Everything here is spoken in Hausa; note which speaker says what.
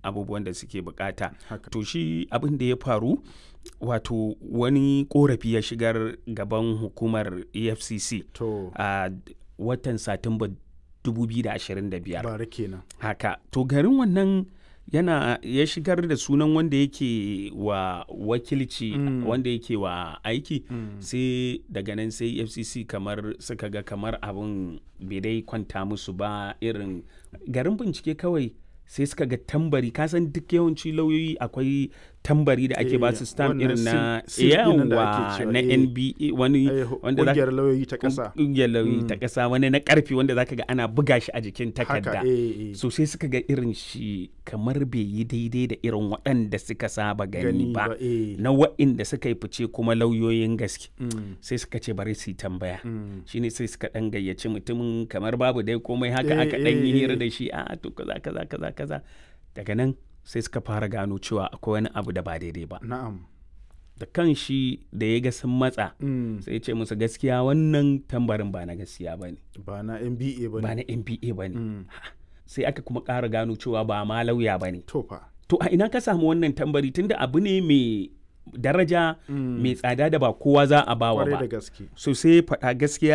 Speaker 1: abubuwan da suke bukata.
Speaker 2: Haka.
Speaker 1: To shi abin da ya faru wato wani korafi ya shigar gaban hukumar EFCC
Speaker 2: To
Speaker 1: a watan Satumba 2025.
Speaker 2: bara kenan.
Speaker 1: Haka. To garin wannan ya shigar da sunan wanda yake wa wakilci wanda yake wa aiki sai daga nan sai FCC kamar suka ga kamar abin bai dai kwanta musu ba irin garin bincike kawai sai suka ga tambari kasan duk yawanci lauyoyi akwai tambari da ake ba su stamp irin na na NBA wani wanda
Speaker 2: ƙungiyar lauyoyi ta ƙasa
Speaker 1: ƙungiyar lauyoyi ta ƙasa wani na ƙarfi wanda zaka ga ana buga shi a jikin takarda so sai suka ga irin shi kamar bai yi daidai da irin waɗanda suka saba gani ba na waɗanda suka yi fice kuma lauyoyin gaske sai suka ce bari su yi tambaya shine sai suka ɗan gayyaci mutumin kamar babu dai komai haka aka ɗan yi hira da shi a to kaza daga nan sai suka fara gano cewa akwai wani abu da ba daidai ba.
Speaker 2: Na'am.
Speaker 1: Da kan shi da ya ga sun matsa sai ya ce musu gaskiya wannan tambarin ba na gaskiya ba ne.
Speaker 2: Ba na NBA ba ne.
Speaker 1: Ba na NBA ba ne. Sai aka kuma ƙara gano cewa ba ma lauya ba ne.
Speaker 2: To fa.
Speaker 1: To a ina ka samu wannan tambari tunda abu ne mai daraja mai tsada da ba kowa za a bawa ba.
Speaker 2: Kwarai da gaske.
Speaker 1: So sai faɗa gaskiya